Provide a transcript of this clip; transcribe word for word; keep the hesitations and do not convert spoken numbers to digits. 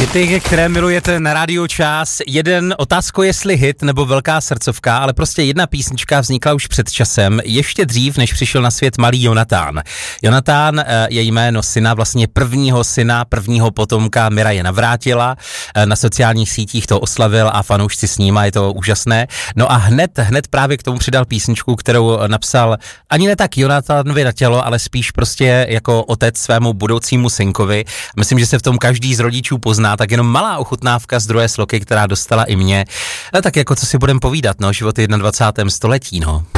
Hity, které milujete na rádiu Čas. Jeden otázko, jestli hit nebo velká srdcovka, ale prostě jedna písnička vznikla už před časem, ještě dřív, než přišel na svět malý Jonatán. Jonatán je jméno syna, vlastně prvního syna, prvního potomka Miraje Navrátila. Na sociálních sítích to oslavil a fanoušci s ním, a je to úžasné. No a hned, hned právě k tomu přidal písničku, kterou napsal ani ne tak Jonatánovi na tělo, ale spíš prostě jako otec svému budoucímu synkovi. Myslím, že se v tom každý z rodičů pozná, tak jenom malá ochutnávka z druhé sloky, která dostala i mě. A tak jako co si budem povídat, no, život v dvacátém prvním století, no.